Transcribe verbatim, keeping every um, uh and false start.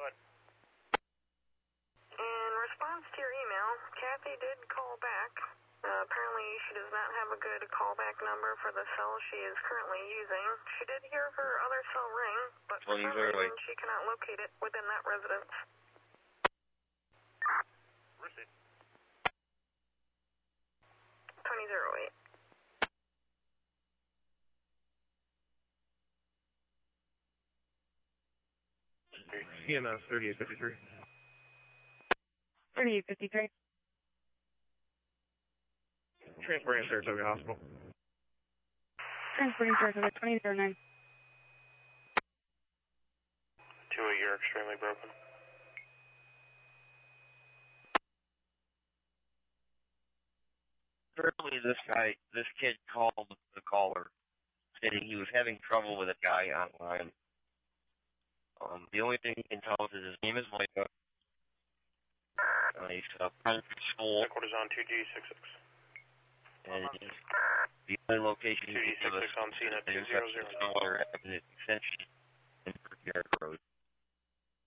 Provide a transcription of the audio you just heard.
Good. In response to your email, Kathy did call back. Uh, apparently she does not have a good callback number for the cell she is currently using. She did hear her other cell ring, but for some reason she cannot locate it within that residence. Receive. twenty oh eight. C M S thirty-eight fifty-three. thirty-eight fifty-three. Transferring Saratoga Hospital. Transferring Saratoga twenty oh nine. two eight, you're extremely broken. Apparently this guy, this kid called the caller, stating he was having trouble with a guy online. Um, the only thing he can tell us is his name is Micah. Uh, he's a friend from school. Headquarters on two G six six. And the only location he can give us on scene at two is zero zero. no other extension in Brickyard Road.